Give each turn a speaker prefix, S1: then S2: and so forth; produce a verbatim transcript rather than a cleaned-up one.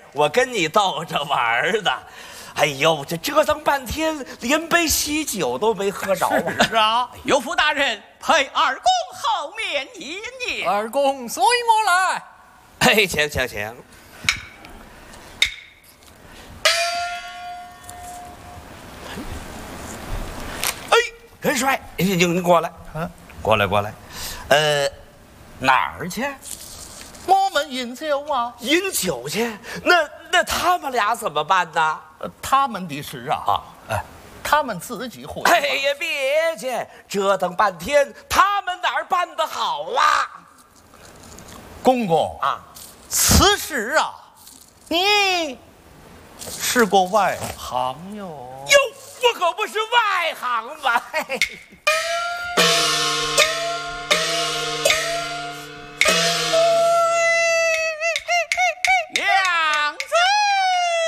S1: 我跟你逗着玩的。哎呦，这折腾半天，连杯喜酒都没喝着。
S2: 是啊，有福大人陪二公后面饮饮。
S3: 二公随我来。
S1: 哎，请请请。哎，元帅，你你你过来，
S2: 嗯，
S1: 过来过来。呃，哪儿去？
S2: 我们饮酒啊。
S1: 饮酒去？那那他们俩怎么办呢？
S2: 呃他们的事啊，
S1: 啊，
S2: 哎，他们自己会。
S1: 哎呀，别去，折腾半天，他们哪儿办得好啊？
S2: 公公
S1: 啊，
S2: 此事啊，你是个外行哟。
S1: 哟，我可不是外行吧？嘿嘿